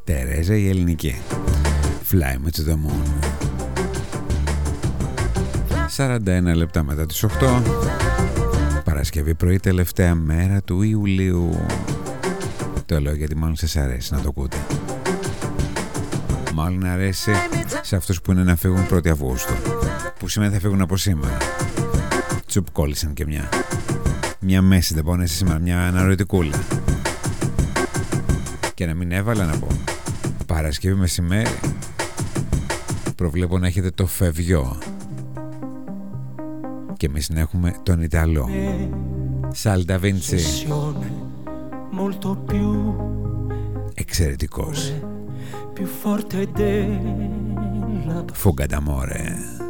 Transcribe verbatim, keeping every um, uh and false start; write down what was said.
Τερέζα η ελληνική. Fly me to the moon. σαράντα ένα λεπτά μετά τις οκτώ. Παρασκευή πρωί, τελευταία μέρα του Ιουλίου. Το λέω γιατί μάλλον σας αρέσει να το ακούτε. Μάλλον αρέσει σε αυτούς που είναι να φύγουν πρώτη Αυγούστου, που σήμερα θα φύγουν από σήμερα. Τσουπ κόλλησαν και μια Μια μέση δεν πόνεσαι σήμερα, μια αναρωτικούλα. Και να μην έβαλα να πω Παρασκευή μεσημέρι. Προβλέπω να έχετε το φευγιό. Και εμείς να έχουμε τον Ιταλό Σαλ Νταβίντσι. Εξαιρετικός. Φούγκα ντ'αμόρε.